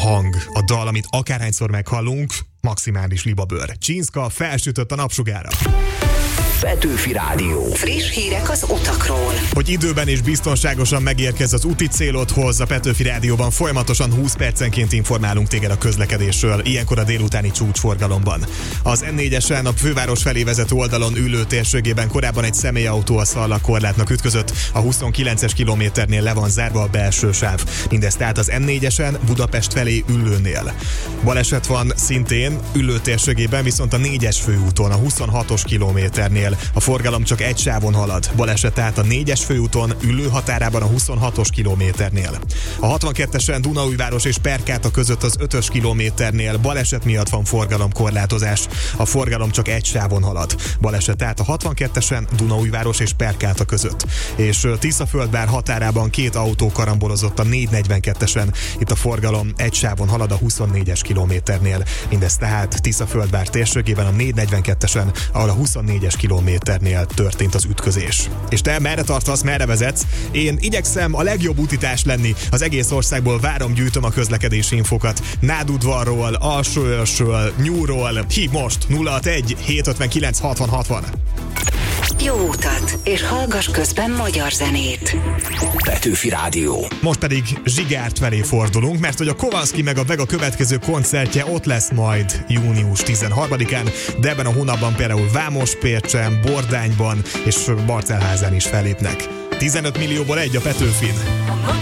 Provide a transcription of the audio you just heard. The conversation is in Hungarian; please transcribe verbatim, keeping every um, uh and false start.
hang, a dal, amit akárhányszor meghallunk, maximális libabőr. Csinszka felsütött a napsugára. Petőfi Rádió. Friss hírek az utakról. Hogy időben és biztonságosan megérkezz az úti célodhoz, a Petőfi Rádióban folyamatosan húsz percenként informálunk téged a közlekedésről, ilyenkor a délutáni csúcsforgalomban. Az en négyesen a főváros felé vezető oldalon ülő térségében korábban egy személyautó a szalagkorlátnak ütközött, a huszonkilences kilométernél le van zárva a belső sáv. Mindez tehát az en négyesen Budapest felé ülőnél. Baleset van szintén ülő térségében, viszont a négyes főúton, a huszonhatos kilométernél. A forgalom csak egy sávon halad. Baleset tehát a négyes főúton ülő határában a huszonhatos kilométernél. A hatvankettesen Dunaújváros és Perkáta között az ötös kilométernél baleset miatt van forgalomkorlátozás. A forgalom csak egy sávon halad. Baleset tehát a hatvankettesen Dunaújváros és Perkáta között. És Tiszaföldvár határában két autó karambolozott a négyszáznegyvenkettesen. Itt a forgalom egy sávon halad a huszonnégyes kilométernél. Mindez tehát Tiszaföldvár térségében a négyszáznegyvenkettesen, ahol a huszonnégyes kilométernél történt az ütközés. És te merre tartasz, merre vezetsz? Én igyekszem a legjobb útitás lenni. Az egész országból várom, gyűjtöm a közlekedési infokat. Nádudvarról, Alsóörsről, Nyúról. Hív most nulla hatvanegy hétszázötvenkilenc hatvan hatvan. Jó utat, és hallgass közben magyar zenét. Petőfi Rádió. Most pedig Zsigárt felé fordulunk, mert hogy a Kovanszky meg a Vega következő koncertje ott lesz majd június tizenharmadikán, de ebben a hónapban például Vámospércsen, Bordányban és Barcelházán is fellépnek. tizenöt millióból egy a Petőfin.